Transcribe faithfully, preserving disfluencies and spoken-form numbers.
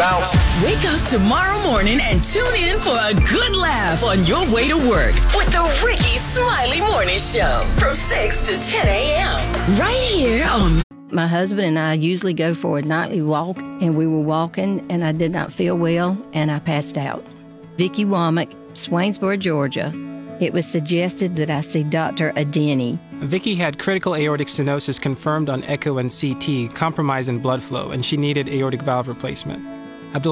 Bounce. Wake up tomorrow morning and tune in for a good laugh on your way to work with the Ricky Smiley Morning Show from six to ten a.m. right here on. My husband and I usually go for a nightly walk, and we were walking, and I did not feel well, and I passed out. Vicki Womack, Swainsboro, Georgia. It was suggested that I see Doctor Adeni. Vicki had critical aortic stenosis confirmed on echo and C T, compromise in blood flow, and she needed aortic valve replacement.